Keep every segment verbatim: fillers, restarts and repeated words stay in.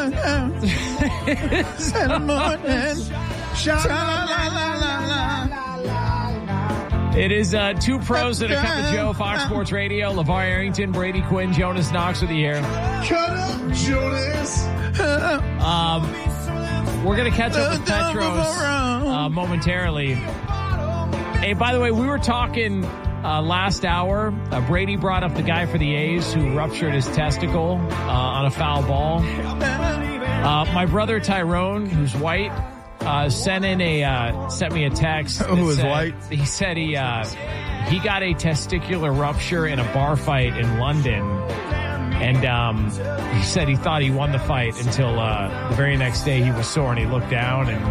It is uh, two pros and a cup of Joe, Fox Sports Radio. LeVar Arrington, Brady Quinn, Jonas Knox with you here. Cut up, Jonas. Um, we're going to catch up with Petros uh, momentarily. Hey, by the way, we were talking uh, last hour. Uh, Brady brought up the guy for the A's who ruptured his testicle uh, on a foul ball. Uh, my brother Tyrone, who's white, uh, sent in a uh, sent me a text. Who is said, white? He said he uh, he got a testicular rupture in a bar fight in London, and um, he said he thought he won the fight until uh, the very next day he was sore and he looked down and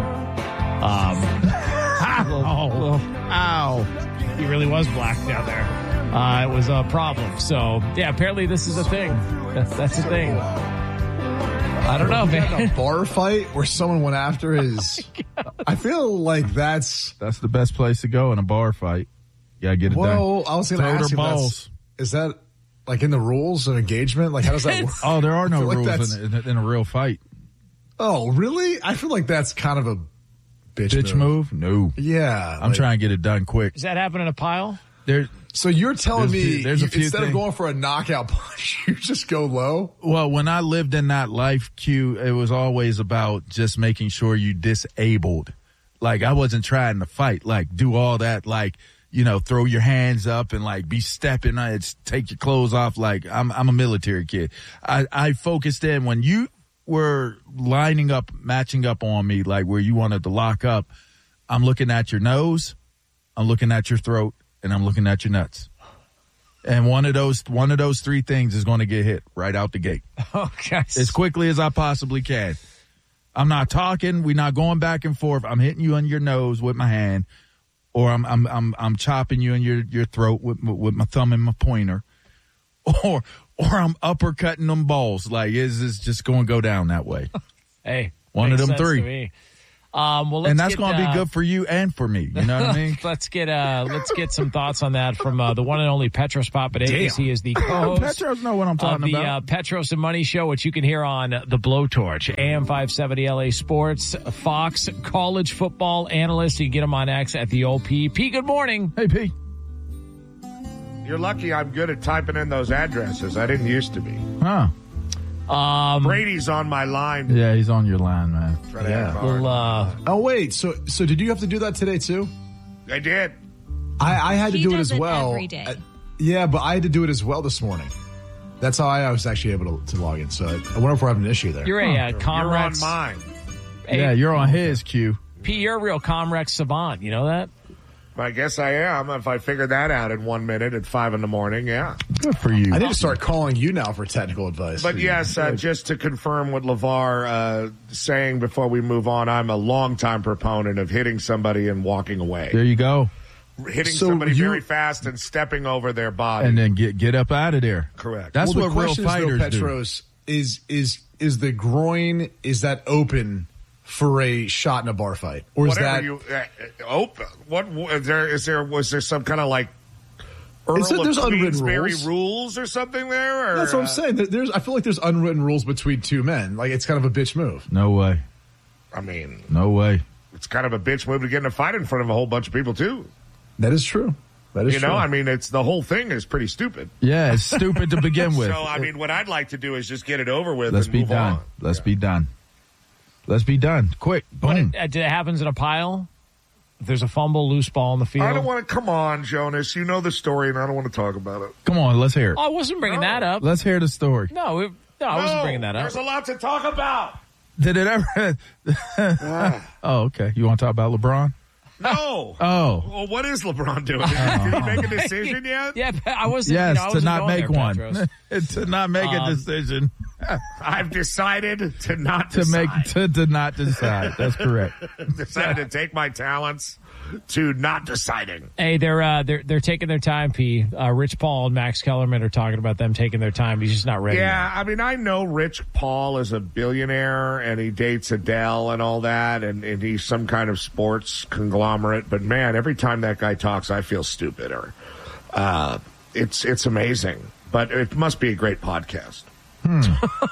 um, little, ow, little, ow, he really was black down there. Uh, it was a problem. So yeah, apparently this is a thing. That's that's a thing. I don't know, man. A bar fight where someone went after his. I feel like that's that's the best place to go in a bar fight. You gotta get it well, done. I was going to ask you, balls. Is that like in the rules of engagement? Like, how does that work? Oh, there are no like rules in, in, in a real fight. Oh, really? I feel like that's kind of a bitch, bitch move. move? No. Yeah. I'm like, trying to get it done quick. Does that happen in a pile? There. So you're telling there's me few, there's you, a few instead things. of going for a knockout punch, you just go low? Well, when I lived in that life, Q, it was always about just making sure you disabled. Like, I wasn't trying to fight. Like, do all that, like, you know, throw your hands up and, like, be stepping. It's take your clothes off. Like, I'm I'm a military kid. I, I focused in when you were lining up, matching up on me, like where you wanted to lock up. I'm looking at your nose, I'm looking at your throat, and I'm looking at your nuts. And one of those one of those three things is going to get hit right out the gate. Okay. As quickly as I possibly can. I'm not talking. We're not going back and forth. I'm hitting you on your nose with my hand, or I'm I'm I'm I'm chopping you in your, your throat with with my thumb and my pointer, or or I'm uppercutting them balls. Like, is is just going to go down that way? Hey, one of them three. Um, well, let's and that's get, going to uh, be good for you and for me. You know what I mean? let's get uh, let's get some thoughts on that from uh, the one and only Petros Papadakis. He is the co-host. Petros know what I'm talking of the, about. Uh, Petros and Money Show, which you can hear on the Blowtorch, A M five seventy L A Sports, Fox college football analyst. You can get him on X at the O P. P, good morning. Hey, P. You're lucky I'm good at typing in those addresses. I didn't used to be. Huh. Um, Brady's on my line. Yeah, he's on your line, man. Yeah. Well, uh, oh, wait. So so did you have to do that today, too? I did. I, I had to he do it does as well. Every day. I, yeah, but I had to do it as well this morning. That's how I was actually able to, to log in. So I, I wonder if we're having an issue there. you're a uh, Comrex. You're on mine. Hey, yeah, you're on his, Q. P, you're a real Comrex savant. You know that? I guess I am. If I figure that out in one minute at five in the morning, yeah. Good for you. I need to start calling you now for technical advice. But yes, uh, just to confirm what LeVar uh, saying before we move on, I'm a longtime proponent of hitting somebody and walking away. There you go. Hitting So somebody you- very fast and stepping over their body. And then get get up out of there. Correct. That's well, the what real question is, fighters though, do. Petros, is is is the groin, is that open for a shot in a bar fight, or is Whatever that you uh, open? What is there? Is there was there some kind of like Earl Is it- of there's unwritten Queensberry rules? rules or something there? Or, That's what I'm uh, saying. There- There's I feel like there's unwritten rules between two men. Like, it's kind of a bitch move. No way. I mean, No way. it's kind of a bitch move to get in a fight in front of a whole bunch of people too. That is true. That is You true. know, I mean, it's the whole thing is pretty stupid. Yeah, it's stupid to begin with. So, I mean, what I'd like to do is just get it over with Let's and be move done. on. Let's be done. Let's be done. Quick. When Boom. it, it happens in a pile, if there's a fumble, loose ball in the field. I don't want to. Come on, Jonas. You know the story, and I don't want to talk about it. Come on, let's hear it. Oh, I wasn't bringing that up. Let's hear the story. No, it, no, I wasn't No, bringing that up. There's a lot to talk about. Did it ever? Oh, okay. You want to talk about LeBron? No. Oh. Well, what is LeBron doing? Did he make a decision yet? Yeah, I wasn't. Yes, you know, I to wasn't not going make there, one. Petros. To not make a Um, decision. I've decided to not To decide. make to, to not decide. That's correct. decided to take my talents to not deciding. Hey, they're uh, they're they're taking their time. P. Uh, Rich Paul and Max Kellerman are talking about them taking their time. He's just not ready. Yeah, yet. I mean, I know Rich Paul is a billionaire and he dates Adele and all that, and, and he's some kind of sports conglomerate. But man, every time that guy talks, I feel stupider. Uh, it's it's amazing, but it must be a great podcast.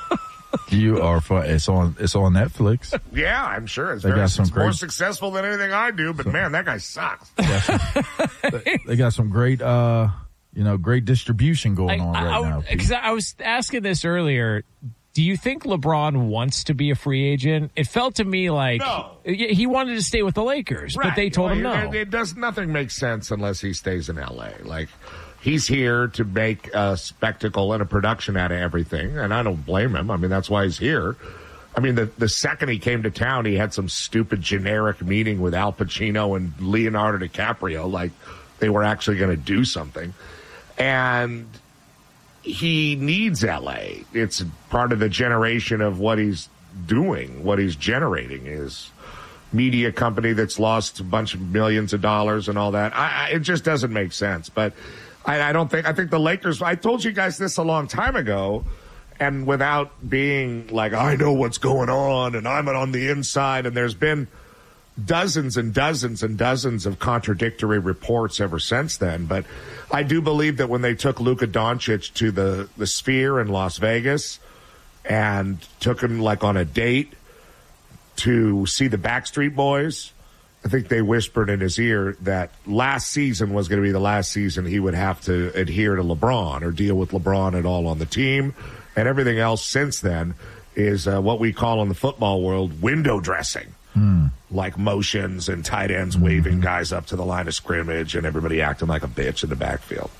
You are fun. It's on. It's on Netflix. Yeah, I'm sure it's, They very, got some it's more great- successful than anything I do. But man, that guy sucks. They got some, they got some great, uh, you know, great distribution going I, on I, right I, now. Pete. Cause I was asking this earlier. Do you think LeBron wants to be a free agent? It felt to me like No. he wanted to stay with the Lakers, but they told him no. It, it does nothing makes sense unless he stays in L A. Like he's here to make a spectacle and a production out of everything, and I don't blame him. I mean, that's why he's here. I mean, the the second he came to town, he had some stupid generic meeting with Al Pacino and Leonardo DiCaprio, like they were actually going to do something, and he needs L A. It's part of the generation of what he's doing, what he's generating is media company that's lost a bunch of millions of dollars and all that. I, I, it just doesn't make sense. But I, I don't think, I think the Lakers, I told you guys this a long time ago, and without being like, I know what's going on and I'm on the inside, and there's been dozens and dozens and dozens of contradictory reports ever since then. But I do believe that when they took Luka Doncic to the, the Sphere in Las Vegas and took him like on a date to see the Backstreet Boys, I think they whispered in his ear that last season was going to be the last season he would have to adhere to LeBron or deal with LeBron at all on the team. And everything else since then is uh, what we call in the football world window dressing. Mm. Like motions and tight ends mm-hmm. waving guys up to the line of scrimmage and everybody acting like a bitch in the backfield.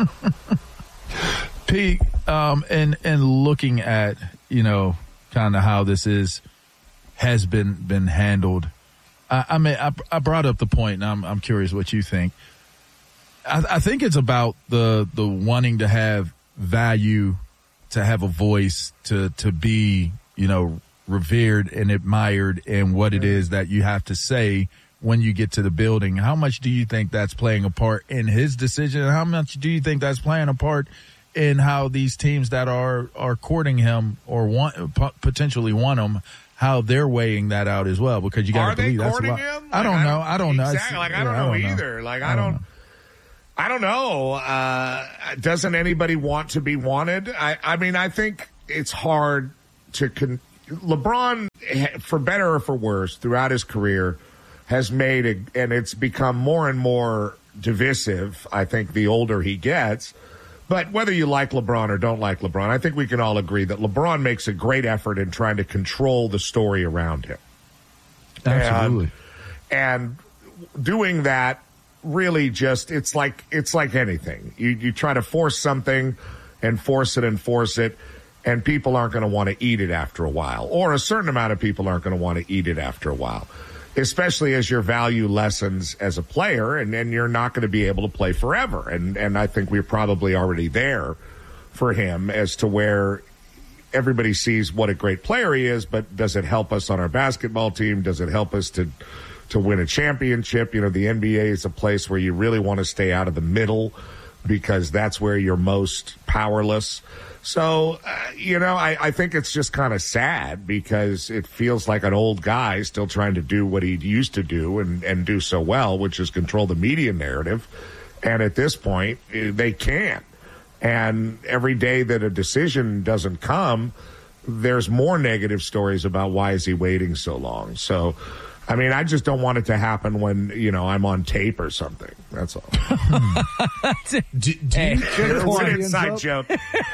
Pete, um, and and looking at, you know, kind of how this is has been been handled. I, I mean, I, I brought up the point, and I'm I'm curious what you think. I, I think it's about the the wanting to have value, to have a voice, to to be, you know, revered and admired in what it is that you have to say when you get to the building. How much do you think that's playing a part in his decision? And how much do you think that's playing a part in how these teams that are, are courting him or want potentially want him, how they're weighing that out as well? Because you got to believe that's a lot. Him? I don't like, know. I don't know. Exactly. Like, I don't yeah, know I don't either. Know. Like, I, I don't, don't I don't know. Uh, doesn't anybody want to be wanted? I, I mean, I think it's hard to con- LeBron, for better or for worse, throughout his career, has made a, and it's become more and more divisive, I think, the older he gets. But whether you like LeBron or don't like LeBron, I think we can all agree that LeBron makes a great effort in trying to control the story around him. Absolutely. And, and doing that really just, it's like, it's like anything. You, you try to force something and force it and force it. And people aren't going to want to eat it after a while, or a certain amount of people aren't going to want to eat it after a while, especially as your value lessens as a player, and then you're not going to be able to play forever. And and I think we're probably already there for him as to where everybody sees what a great player he is, but does it help us on our basketball team? Does it help us to to win a championship? You know, the N B A is a place where you really want to stay out of the middle because that's where you're most powerless. So, uh, you know, I, I think it's just kind of sad because it feels like an old guy still trying to do what he used to do and, and do so well, which is control the media narrative. And at this point, they can't. And every day that a decision doesn't come, there's more negative stories about why is he waiting so long. So, I mean, I just don't want it to happen when, you know, I'm on tape or something. That's all. do, do hey, you care it's an inside up? Joke.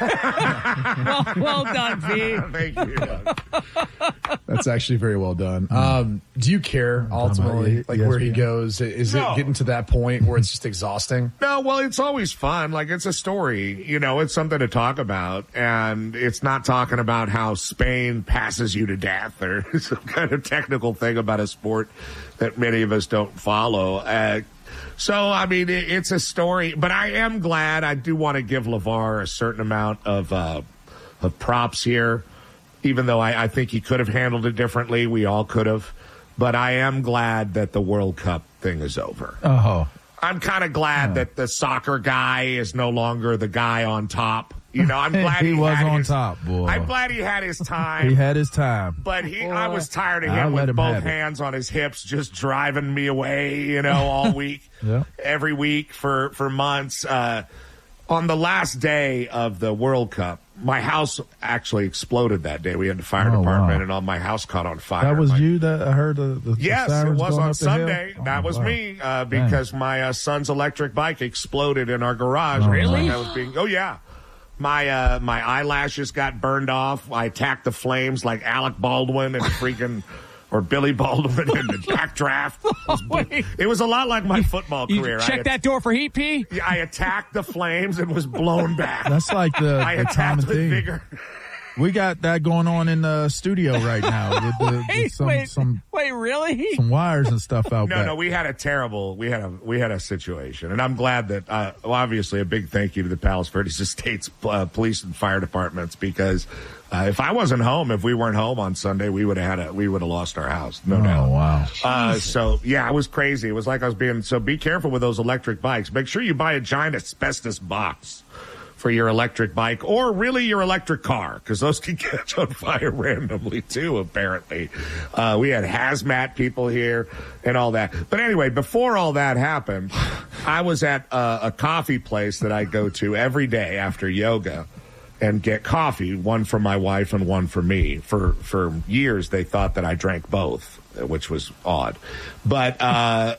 well, well done, V. Thank you. That's actually very well done. Um, do you care ultimately, like yes, where he yeah. goes? Is no. it getting to that point where it's just exhausting? No, well, it's always fun. Like, it's a story. You know, it's something to talk about. And it's not talking about how Spain passes you to death or some kind of technical thing about a sport that many of us don't follow. Uh, so, I mean, it, it's a story. But I am glad. I do want to give LeVar a certain amount of uh, of props here, even though I, I think he could have handled it differently. We all could have. But I am glad that the World Cup thing is over. Oh. I'm kind of glad oh. that the soccer guy is no longer the guy on top. You know, I'm glad he, he was had on his, top, boy. I'm glad he had his time. He had his time. But he, I was tired of I'll him with him both hands on his hips, just driving me away, you know, all week, yeah. every week for, for months. Uh, on the last day of the World Cup, my house actually exploded that day. We had the fire oh, department, wow. and all my house caught on fire. That was my, you that I heard the, the yes, the it was on Sunday. Oh, that was wow. me uh, because Dang. my uh, son's electric bike exploded in our garage. Oh, really? Like I was being, oh yeah. My uh, my eyelashes got burned off. I attacked the flames like Alec Baldwin and freaking. Or Billy Baldwin in the backdraft. It was, it was a lot like my football you career. Check I, that door for heat pee? I attacked the flames and was blown back. That's like the, I the attacked common with thing. vigor. We got that going on in the studio right now with, the, wait, with some, wait, some wait, really? some wires and stuff out No, back. no, we had a terrible, we had a, we had a situation, and I'm glad that, uh, well, obviously, a big thank you to the Palos Verdes Estates uh, police and fire departments because uh, if I wasn't home, if we weren't home on Sunday, we would have had a, we would have lost our house, no oh, doubt. wow. Uh, so yeah, it was crazy. It was like I was being. So be careful with those electric bikes. Make sure you buy a giant asbestos box for your electric bike or really your electric car because those can catch on fire randomly too, apparently. Uh, we had hazmat people here and all that. But anyway, before all that happened, I was at a, a coffee place that I go to every day after yoga and get coffee, one for my wife and one for me. For, for years, they thought that I drank both, which was odd. But uh,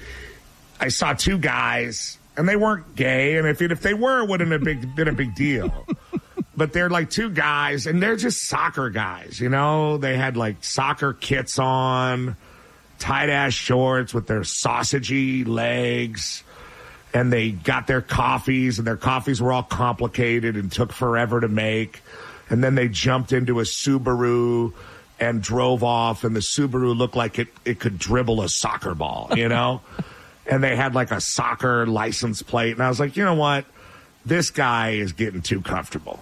I saw two guys. And they weren't gay, and if it, if they were, it wouldn't have big, been a big deal. But they're like two guys, and they're just soccer guys, you know? They had like soccer kits on, tight-ass shorts with their sausagey legs, and they got their coffees, and their coffees were all complicated and took forever to make. And then they jumped into a Subaru and drove off, and the Subaru looked like it, it could dribble a soccer ball, you know? And they had like a soccer license plate. And I was like, you know what? This guy is getting too comfortable.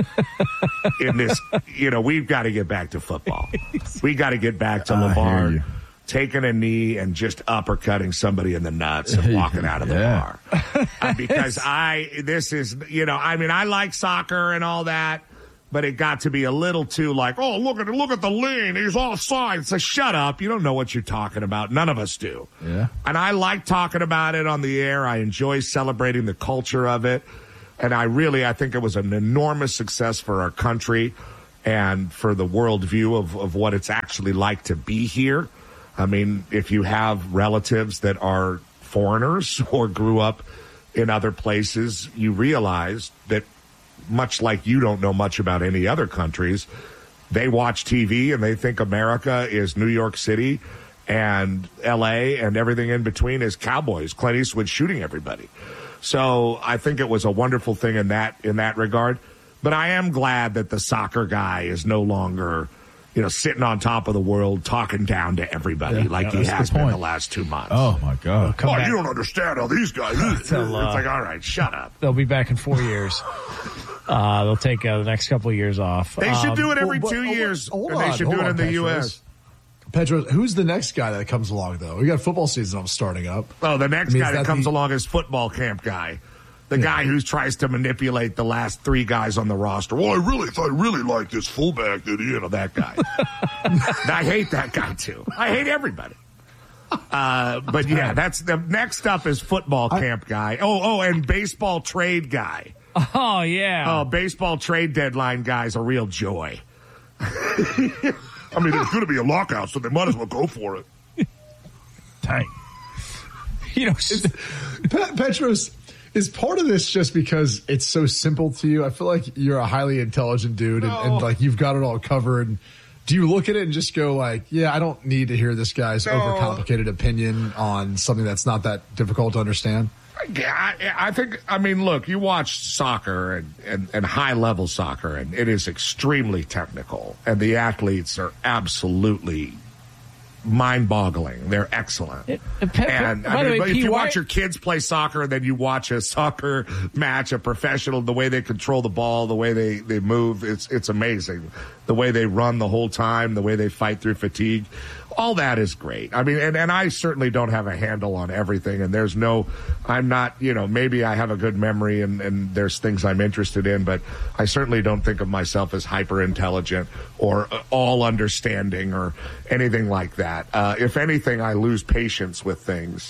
In this, you know, we've got to get back to football. We got to get back to LeVar taking a knee and just uppercutting somebody in the nuts and walking out of the yeah. bar. Uh, because I, this is, you know, I mean, I like soccer and all that. But it got to be a little too like, oh, look at look at the lean. He's offside. It's like, shut up. You don't know what you're talking about. None of us do. Yeah. And I like talking about it on the air. I enjoy celebrating the culture of it. And I really, I think it was an enormous success for our country and for the worldview of, of what it's actually like to be here. I mean, if you have relatives that are foreigners or grew up in other places, you realize that much like you don't know much about any other countries, they watch T V and they think America is New York City and L A and everything in between is cowboys, Clint Eastwood shooting everybody. So I think it was a wonderful thing in that in that regard. But I am glad that the soccer guy is no longer, you know, sitting on top of the world talking down to everybody yeah, like yeah, he has been the last two months. Oh, my God. Oh, you don't understand how these guys it's uh, like, all right, shut up. They'll be back in four years. Uh, they'll take uh, the next couple of years off. They should um, do it every well, two but, years. Hold and on, they should hold do it on, in the Petros. U S Petros, who's the next guy that comes along, though? We got football season starting up. Oh, the next I mean, guy that, that comes the... along is football camp guy. The yeah. guy who tries to manipulate the last three guys on the roster. Well, I really, I really like this fullback that, you know, that guy. I hate that guy, too. I hate everybody. Uh, but, yeah, that's the next up is football I... camp guy. Oh, oh, and baseball trade guy. Oh, yeah. Oh, baseball trade deadline guy's a real joy. I mean, there's going to be a lockout, so they might as well go for it. Dang. You know, Pe- Petros, is part of this just because it's so simple to you? I feel like you're a highly intelligent dude and, no. and like you've got it all covered. Do you look at it and just go like, yeah, I don't need to hear this guy's no. overcomplicated opinion on something that's not that difficult to understand? Yeah, I, I think, I mean, look, you watch soccer and, and, and high-level soccer, and it is extremely technical, and the athletes are absolutely mind-boggling. They're excellent. It, it, Pe- and by I the mean, way, if P, you why- watch your kids play soccer and then you watch a soccer match, a professional, the way they control the ball, the way they, they move, it's it's amazing. The way they run the whole time, the way they fight through fatigue. All that is great. I mean, and, and I certainly don't have a handle on everything, and there's no, I'm not, you know, maybe I have a good memory and, and there's things I'm interested in, but I certainly don't think of myself as hyper intelligent or all understanding or anything like that. Uh, if anything, I lose patience with things.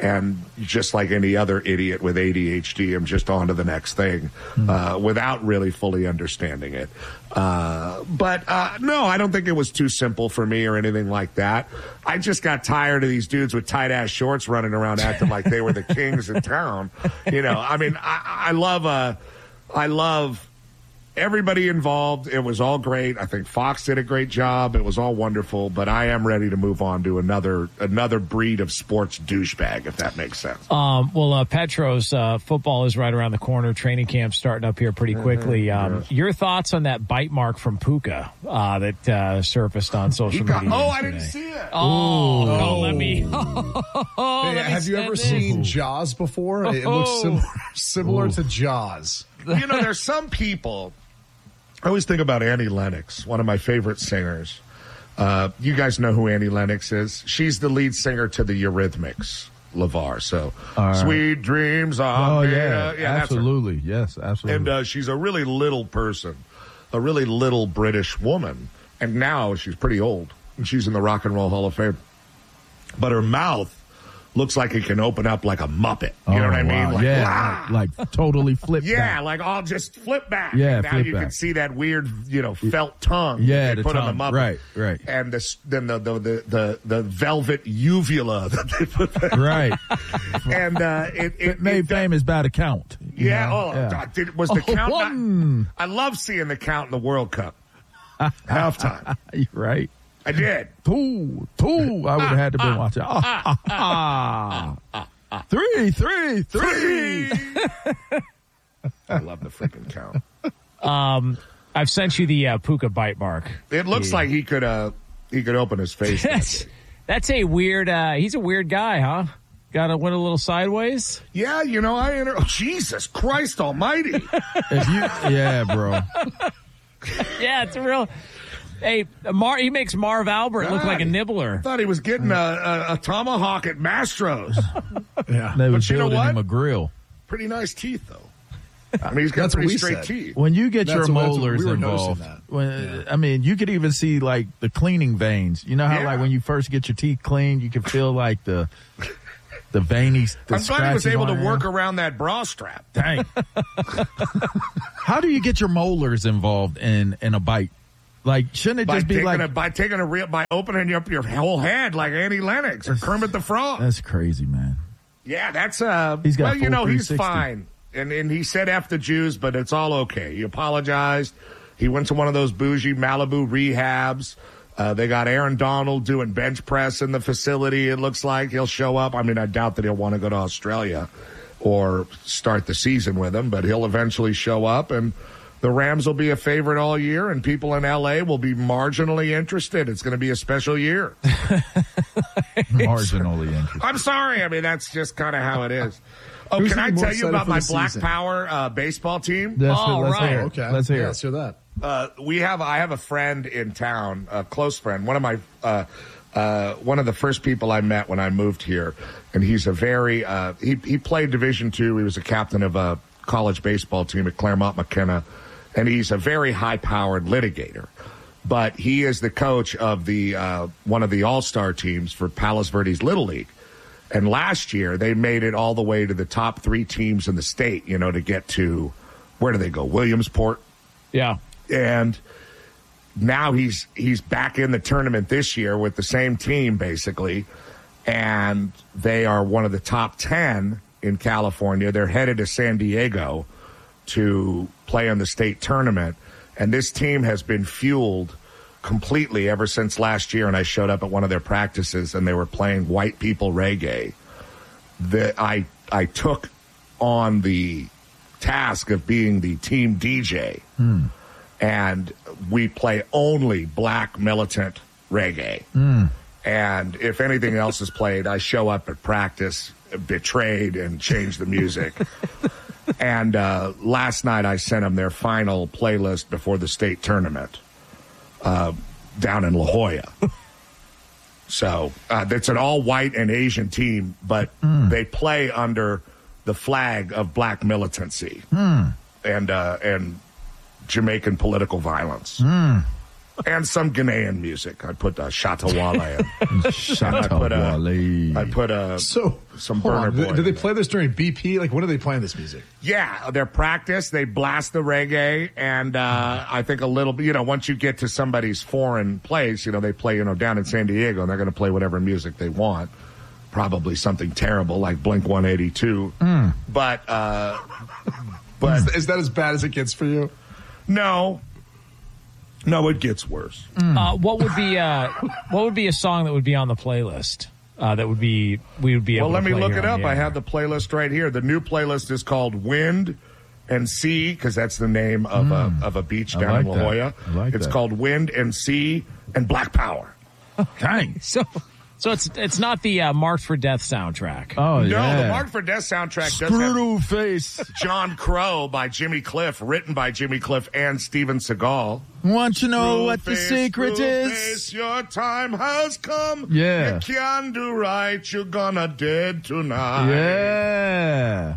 And just like any other idiot with A D H D, I'm just on to the next thing uh, without really fully understanding it. Uh, but uh, no, I don't think it was too simple for me or anything like that. I just got tired of these dudes with tight-ass shorts running around acting like they were the kings in town. You know, I mean, I, I love uh, I love everybody involved. It was all great. I think Fox did a great job. It was all wonderful, but I am ready to move on to another another breed of sports douchebag, if that makes sense. Um, well, uh, Petros, uh, football is right around the corner. Training camp starting up here pretty quickly. Um, yes. Your thoughts on that bite mark from Puka uh, that uh, surfaced on social got, media? Oh, yesterday. I didn't see it. Oh, oh. oh let me. Oh, hey, let me have you ever this. seen Jaws before? It oh. looks similar, similar to Jaws. You know, there's some people. I always think about Annie Lennox, one of my favorite singers. Uh, you guys know who Annie Lennox is. She's the lead singer to the Eurythmics, LeVar. So, right. Sweet Dreams are Oh, made yeah. of- yeah absolutely. Yes, absolutely. And uh, she's a really little person, a really little British woman. And now she's pretty old. And she's in the Rock and Roll Hall of Fame. But her mouth looks like it can open up like a Muppet. You oh, know what I mean? Wow. Like, yeah, like, like totally flip Yeah, back. like I'll just flip back. Yeah, and now flip you back. can see that weird, you know, felt tongue. Yeah, they the put tongue. on the Muppet. Right, right. And this, then the the, the the the velvet uvula that they put back. Right. And uh, it, it, it made it, famous by the count. Yeah. know? Oh, yeah. Did, was the Oh, count? one. Not, I love seeing the count in the World Cup halftime. You're right. I did. Two, two. I would have had to be watching. Ah, ah, ah. Three, three, three. I love the freaking count. Um, I've sent you the uh, Puka bite mark. It looks Yeah. like he could uh he could open his face. That's, that's a weird. Uh, he's a weird guy, huh? Got to went a little sideways. Yeah, you know I. Inter- oh, Jesus Christ Almighty! If you, yeah, bro. Yeah, it's a real. Hey, Mar, he makes Marv Albert look God, like a nibbler. I thought he was getting a, a, a tomahawk at Mastro's. Yeah. They was But you know building what? him a grill. Pretty nice teeth, though. I mean, he's got That's what pretty we straight said. teeth. When you get That's your what- that's what molars we were noticing involved, that. when, I mean, you could even see like the cleaning veins. You know how Yeah. like when you first get your teeth cleaned, you can feel like the the veiny. The I'm glad he was scratches able to on your work hand. around that bra strap. Dang. How do you get your molars involved in in a bite? Like, shouldn't it By just be taking, like a, by taking a real, by opening up your whole head like Annie Lennox or Kermit the Frog. That's crazy, man. Yeah, that's uh. He's got well, you full know, he's three sixty. fine, and and he said F the Jews, but it's all okay. He apologized. He went to one of those bougie Malibu rehabs. Uh, they got Aaron Donald doing bench press in the facility. It looks like he'll show up. I mean, I doubt that he'll want to go to Australia or start the season with him, but he'll eventually show up, and the Rams will be a favorite all year, and people in L A will be marginally interested. It's going to be a special year. Marginally interested. I'm sorry. I mean, that's just kind of how it is. Oh, Who's can I more tell you excited about for my the Black season? Power uh, baseball team? That's Oh, it. Let's right. hear it. Okay. Let's hear yeah, it. let's hear that. Uh, we have. I have a friend in town, a close friend, one of my, uh, uh, one of the first people I met when I moved here, and he's a very. Uh, he he played Division Two. He was a captain of a college baseball team at Claremont McKenna, and he's a very high-powered litigator. But he is the coach of the uh, one of the all-star teams for Palos Verdes Little League. And last year, they made it all the way to the top three teams in the state, you know, to get to, where do they go? Williamsport. Yeah. And now he's he's back in the tournament this year with the same team, basically. And they are one of the top ten in California. They're headed to San Diego to play in the state tournament. And this team has been fueled completely ever since last year. And I showed up at one of their practices, and they were playing white people reggae. That I I took on the task of being the team D J. Hmm. And we play only black militant reggae. Mm. And if anything else is played, I show up at practice betrayed and change the music. And uh, last night I sent them their final playlist before the state tournament uh, down in La Jolla. So uh, it's an all-white and Asian team, but mm. they play under the flag of black militancy mm. and uh, and Jamaican political violence. Mm. and some Ghanaian music. I put uh, Shatawale in. Shatawale. I put uh, So some hold Burner on. Boy. Do, do they play this during B P? Like, when are they playing this music? Yeah, they're practice. They blast the reggae, and uh, I think a little bit. You know, once you get to somebody's foreign place, you know, they play. You know, down in San Diego, and they're going to play whatever music they want. Probably something terrible like Blink one eighty-two. Mm. But uh, but Is, is that as bad as it gets for you? no, no, it gets worse. Uh, what would be uh, what would be a song that would be on the playlist? Uh, that would be we would be able Well, let to me play look here it on up. the I air. have the playlist right here. The new playlist is called Wind and Sea, because that's the name of Mm. a of a beach I down like in La that. Jolla. I like it's that. called Wind and Sea and Black Power. Dang. So, so it's it's not the uh, Marked for Death soundtrack. Oh, No, yeah. the Marked for Death soundtrack does have Screw face. John Crow by Jimmy Cliff, written by Jimmy Cliff and Steven Seagal. Want you know what the Screwface, secret is? Screwface, your time has come. Yeah. You can do right. You're gonna dead tonight. Yeah.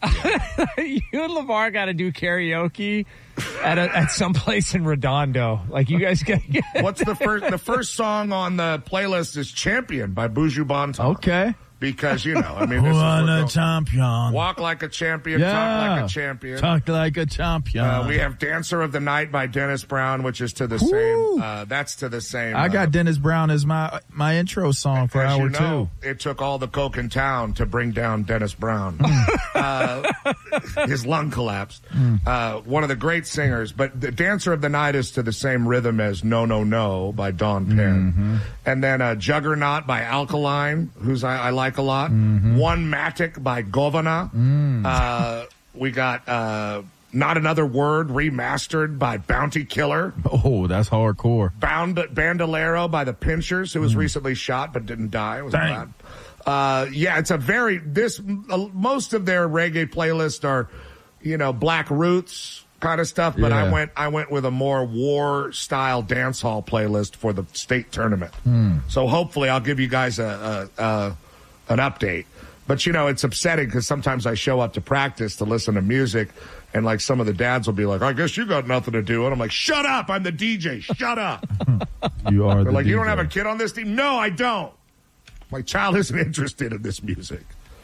You and LeVar got to do karaoke at a, at some place in Redondo. Like you guys got. What's the first? The first song on the playlist is "Champion" by Buju Banton. Okay. Because you know, I mean, this is Wanna we're going- champion. walk like a champion, Yeah. talk like a champion. Talk like a champion. Uh, we have "Dancer of the Night" by Dennis Brown, which is to the Woo. same. Uh, that's to the same. I got uh, Dennis Brown as my my intro song for As hour you know, two. it took all the coke in town to bring down Dennis Brown. uh, his lung collapsed. Uh, one of the great singers, but the Dancer of the Night is to the same rhythm as "No No No" by Don Penn, and then uh, "Juggernaut" by Alkaline, who's I, I like a lot. "One Matic" by Govana. Uh, we got uh, "Not Another Word" remastered by Bounty Killer. Oh, that's hardcore. Bound Bandolero by the Pinchers, who was recently shot but didn't die. It was Dang. bad. Uh, yeah, it's a very this. Uh, most of their reggae playlists are, you know, Black Roots kind of stuff. But I Yeah. went I went with a more war style dance hall playlist for the state tournament. So hopefully I'll give you guys a, a, a an update. But you know, it's upsetting because sometimes I show up to practice to listen to music. And like some of the dads will be like, I guess you got nothing to do. And I'm like, shut up. I'm the D J. Shut up. You are They're the like, you D J. don't have a kid on this team? No, I don't. My child isn't interested in this music.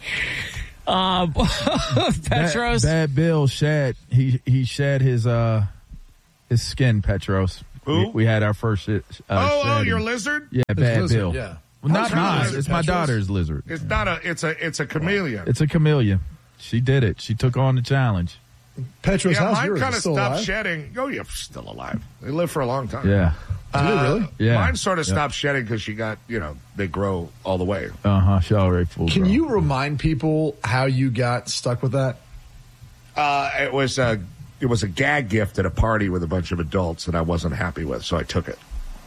Uh, Petros. Bad, Bad Bill shed he he shed his uh his skin. Petros. Who? We, we had our first. Uh, oh, oh, shedding. your lizard? Yeah, His Bad lizard, Bill. yeah. Well, not How's your mine. lizard, It's my Petros? daughter's lizard. It's not a. It's a. It's a chameleon. It's a chameleon. She did it. She took on the challenge. Petros, yeah, how's mine yours? kind of Still stopped alive? shedding. Oh, yeah, still alive. They live for a long time. Yeah. Do they really? Yeah. Mine sort of Yeah. stopped shedding because she got, you know, they grow all the way. Uh huh. She already full. Can grown. you remind people how you got stuck with that? Uh, it was a. It was a gag gift at a party with a bunch of adults that I wasn't happy with, so I took it.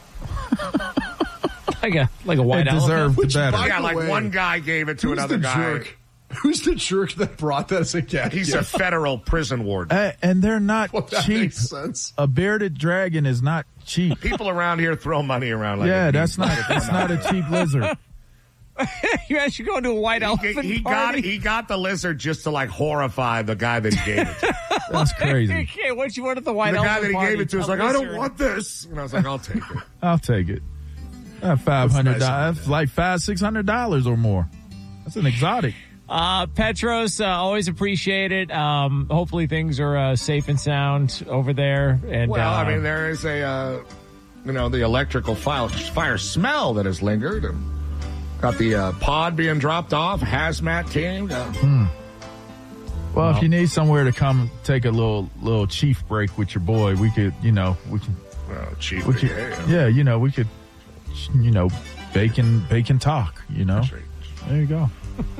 Like a like a white It deserved Which, better. by yeah, the like way, one guy gave it to Who's another the guy. jerk? Who's the jerk that brought that as a gag? He's gift? a federal prison warden. Uh, and they're not Well, that cheap. makes sense. A bearded dragon is not cheap. People around here throw money around like yeah, a that's bean. not that's not a cheap lizard. You actually go to a white He, elephant he got party? he got the lizard just to like horrify the guy that he gave it to. That's crazy. Okay, what you wanted the white the guy elephant that he party? gave it to was A like, I don't lizard. want this, and I was like, I'll take it. I'll take it. Uh, Five hundred nice of dollars, like five six hundred dollars or more. That's an exotic. Uh, Petros, uh, always appreciate it. Um, hopefully things are uh, safe and sound over there. And Well, uh, I mean, there is a, uh, you know, the electrical fire, fire smell that has lingered. And got the uh, pod being dropped off, hazmat team. Uh, Well, if you need somewhere to come take a little little chief break with your boy, we could, you know, we can, well, chief, we could, yeah, yeah, you know, we could, you know, bake and bake and talk. You know, That's right. there you go.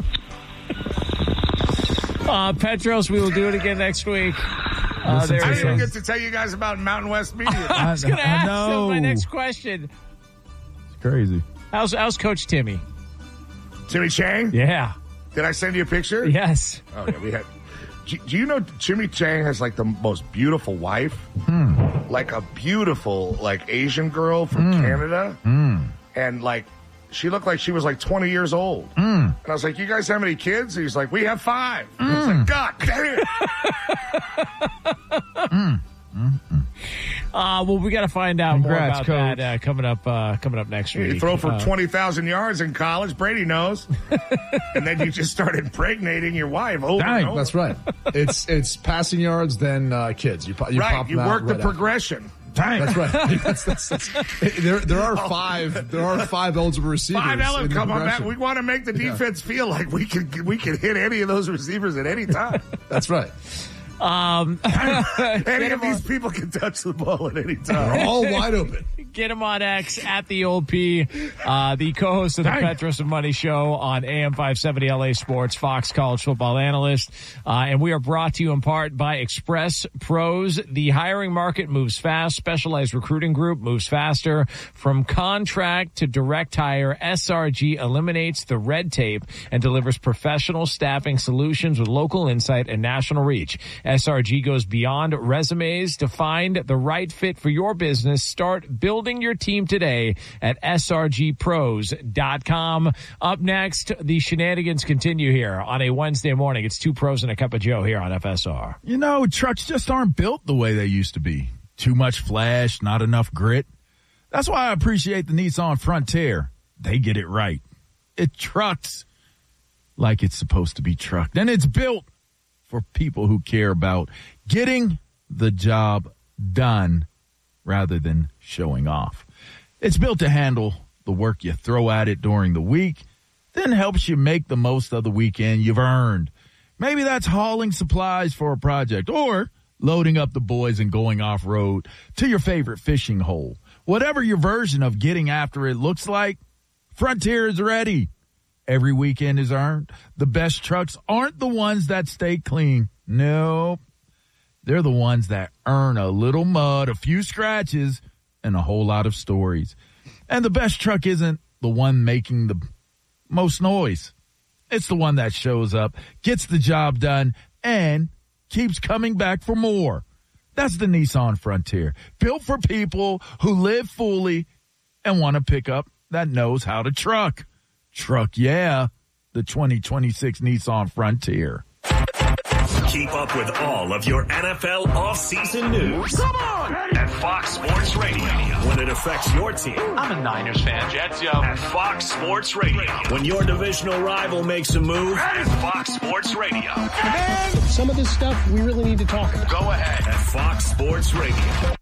uh, Petros, we will do it again next week. Uh, Listen there to I it didn't even is. get to tell you guys about Mountain West Media. I was going to I ask know. him my next question. It's crazy. How's, how's Coach Timmy? Timmy Chang? Yeah. Did I send you a picture? Yes. Oh, yeah, we had. Do, do you know Jimmy Chang has like the most beautiful wife? Like a beautiful, like Asian girl from Canada. And like, she looked like she was like twenty years old. And I was like, you guys have any kids? And he's like, we have five. And I was like, God damn. Uh, well, we got to find out Congrats, more about Coach. that uh, coming up. Uh, coming up next week. You throw for uh, twenty thousand yards in college. Brady knows, and then you just start impregnating your wife over Dang, and over. That's right. It's it's passing yards, then uh, kids. You, po- you right. pop You them out work the right after. progression. Dang. That's right. That's, that's, that's, there, there are five. There are five eligible receivers. Five Ellen, in the come on back. progression. We want to make the defense feel like we can we can hit any of those receivers at any time. That's right. Um, Any of these people can touch the ball at any time. They're all wide open. Get him on X at the old P, uh, the co-host of the Dang. Petros and Money Show on A M five seventy L A Sports, Fox College football analyst. Uh, and we are brought to you in part by Express Pros. The hiring market moves fast. Specialized recruiting group moves faster. From contract to direct hire, S R G eliminates the red tape and delivers professional staffing solutions with local insight and national reach. S R G goes beyond resumes to find the right fit for your business. Start building your team today at S R G pros dot com. Up next, the shenanigans continue here on a Wednesday morning. It's Two Pros and a Cup of Joe here on F S R. You know, trucks just aren't built the way they used to be. Too much flash, not enough grit. That's why I appreciate the Nissan Frontier. They get it right. It trucks like it's supposed to be trucked. And it's built for people who care about getting the job done rather than showing off. It's built to handle the work you throw at it during the week, then helps you make the most of the weekend you've earned. Maybe that's hauling supplies for a project or loading up the boys and going off-road to your favorite fishing hole. Whatever your version of getting after it looks like, Frontier is ready. Every weekend is earned. The best trucks aren't the ones that stay clean. Nope. They're the ones that earn a little mud, a few scratches, and a whole lot of stories. And the best truck isn't the one making the most noise. It's the one that shows up, gets the job done, and keeps coming back for more. That's the Nissan Frontier, built for people who live fully and want a pickup that knows how to truck. Truck, yeah, the twenty twenty-six Nissan Frontier. Keep up with all of your N F L offseason news. Come on! At Fox Sports Radio. When it affects your team. I'm a Niners fan, Jets, yo. At Fox Sports Radio. When your divisional rival makes a move. At Fox Sports Radio. And some of this stuff we really need to talk about. Go ahead. At Fox Sports Radio.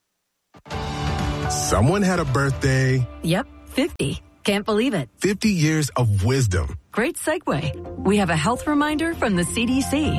Someone had a birthday. Yep, fifty. Can't believe it. fifty years of wisdom. Great segue. We have a health reminder from the C D C.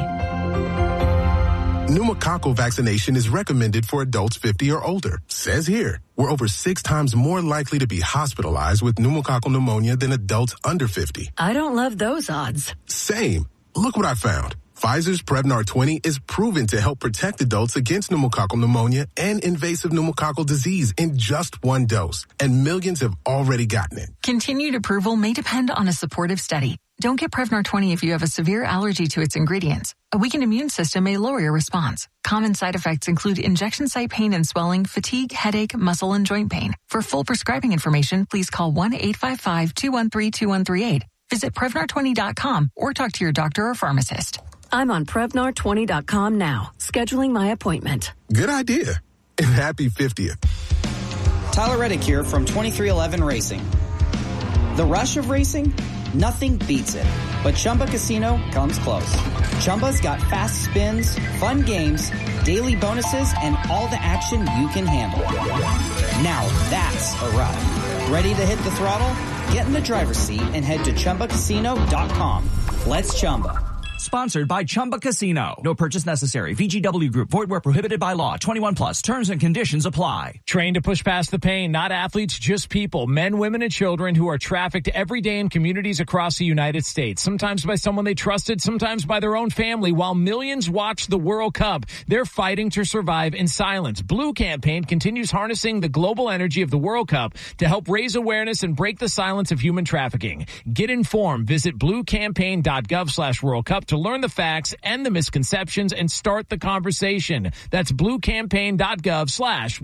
Pneumococcal vaccination is recommended for adults fifty or older. Says here, we're over six times more likely to be hospitalized with pneumococcal pneumonia than adults under fifty. I don't love those odds. Same. Look what I found. Pfizer's Prevnar twenty is proven to help protect adults against pneumococcal pneumonia and invasive pneumococcal disease in just one dose. And millions have already gotten it. Continued approval may depend on a supportive study. Don't get Prevnar twenty if you have a severe allergy to its ingredients. A weakened immune system may lower your response. Common side effects include injection site pain and swelling, fatigue, headache, muscle, and joint pain. For full prescribing information, please call one eight five five, two one three, two one three eight. Visit Prevnar twenty dot com or talk to your doctor or pharmacist. I'm on Prevnar twenty dot com now, scheduling my appointment. Good idea. And happy fiftieth. Tyler Reddick here from twenty-three eleven Racing. The rush of racing? Nothing beats it. But Chumba Casino comes close. Chumba's got fast spins, fun games, daily bonuses, and all the action you can handle. Now that's a ride. Ready to hit the throttle? Get in the driver's seat and head to Chumba Casino dot com. Let's Chumba. Sponsored by Chumba Casino. No purchase necessary. V G W Group. Void where prohibited by law. twenty-one plus. Terms and conditions apply. Trained to push past the pain. Not athletes, just people. Men, women, and children who are trafficked every day in communities across the United States. Sometimes by someone they trusted, sometimes by their own family. While millions watch the World Cup, they're fighting to survive in silence. Blue Campaign continues harnessing the global energy of the World Cup to help raise awareness and break the silence of human trafficking. Get informed. Visit blue campaign dot gov slash World Cup to learn the facts and the misconceptions and start the conversation. That's blue campaign dot gov slash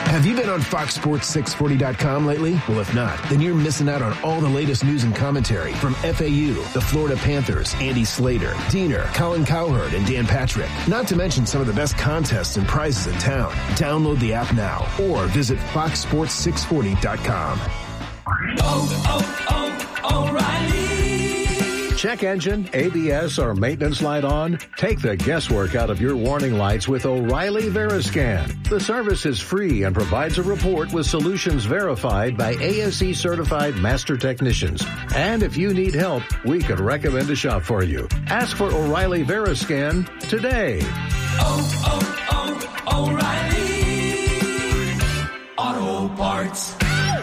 Have you been on Fox Sports six forty dot com lately? Well, if not, then you're missing out on all the latest news and commentary from F A U, the Florida Panthers, Andy Slater, Diener, Colin Cowherd, and Dan Patrick. Not to mention some of the best contests and prizes in town. Download the app now or visit fox sports six forty dot com. Oh, oh, oh, O'Reilly. Check engine, A B S, or maintenance light on? Take the guesswork out of your warning lights with O'Reilly Veriscan. The service is free and provides a report with solutions verified by A S E certified master technicians. And if you need help, we could recommend a shop for you. Ask for O'Reilly Veriscan today. Oh, oh, oh, O'Reilly Auto Parts.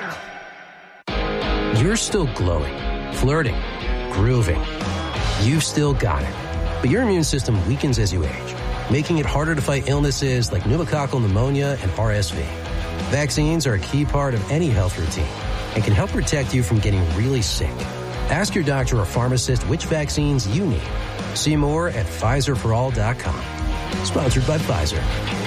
You're still glowing, flirting, grooving. You've still got it. But your immune system weakens as you age, making it harder to fight illnesses like pneumococcal pneumonia and R S V. Vaccines are a key part of any health routine and can help protect you from getting really sick. Ask your doctor or pharmacist which vaccines you need. See more at Pfizer for all dot com. Sponsored by Pfizer.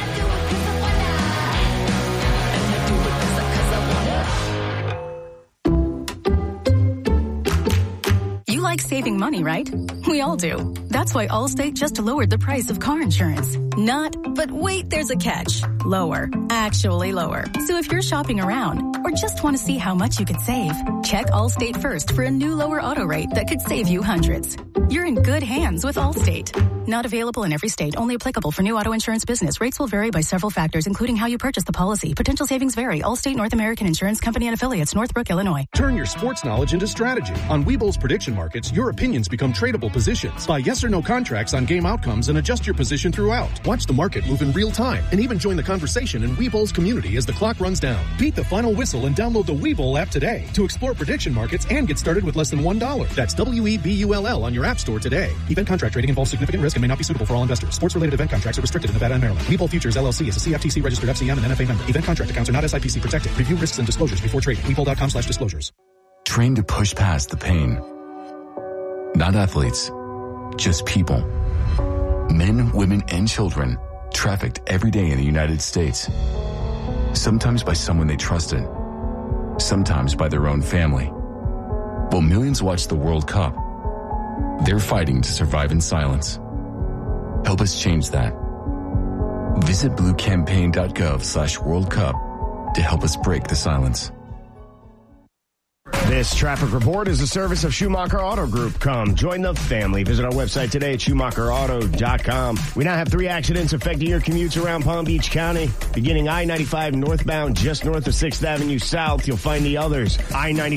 Saving money, right? We all do. That's why Allstate just lowered the price of car insurance. Not, but wait, there's a catch. Lower. Actually lower. So if you're shopping around or just want to see how much you could save, check Allstate first for a new lower auto rate that could save you hundreds. You're in good hands with Allstate. Not available in every state. Only applicable for new auto insurance business. Rates will vary by several factors, including how you purchase the policy. Potential savings vary. Allstate North American Insurance Company and affiliates, Northbrook, Illinois. Turn your sports knowledge into strategy. On Webull's prediction markets, your opinions become tradable positions. Buy yes or no contracts on game outcomes and adjust your position throughout. Watch the market move in real time and even join the conversation in Webull's community as the clock runs down. Beat the final whistle and download the Webull app today to explore prediction markets and get started with less than one dollar. That's W E B U L L on your app store today. Event contract trading involves significant risk and may not be suitable for all investors. Sports-related event contracts are restricted in Nevada and Maryland. Webull Futures L L C is a C F T C registered F C M and N F A member. Event contract accounts are not S I P C protected. Review risks and disclosures before trading. Webull dot com slash disclosures. Train to push past the pain. Not athletes, just people. Men, women, and children trafficked every day in the United States. Sometimes by someone they trusted. Sometimes by their own family. While millions watch the World Cup, they're fighting to survive in silence. Help us change that. Visit bluecampaign.gov slash World Cup to help us break the silence. This traffic report is a service of Schumacher Auto Group. Come join the family. Visit our website today at schumacher auto dot com. We now have three accidents affecting your commutes around Palm Beach County. Beginning I ninety-five northbound just north of sixth Avenue South, you'll find the others. I ninety